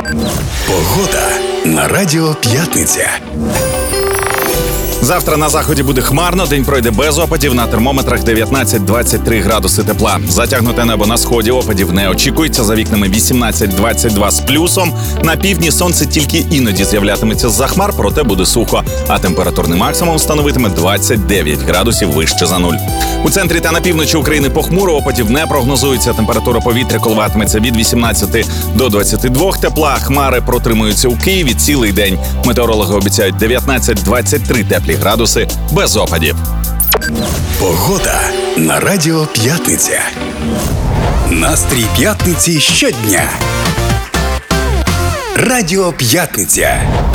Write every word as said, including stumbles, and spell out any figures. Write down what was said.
Погода на Радіо П'ятниця. Завтра на заході буде хмарно, день пройде без опадів, на термометрах дев'ятнадцять-двадцять три градуси тепла. Затягнуте небо на сході, опадів не очікується, за вікнами вісімнадцять-двадцять два з плюсом. На півдні сонце тільки іноді з'являтиметься з-за хмар, проте буде сухо, а температурний максимум становитиме двадцять дев'ять градусів вище за нуль. У центрі та на півночі України похмуро, опадів не прогнозується, температура повітря коливатиметься від вісімнадцяти до двадцяти двох тепла, хмари протримуються у Києві цілий день. Метеорологи обіцяють дев'ятнадцять-двадцять три теплі градуси без опадів. Погода на Радіо П'ятниця. Настрій п'ятниці щодня. Радіо П'ятниця.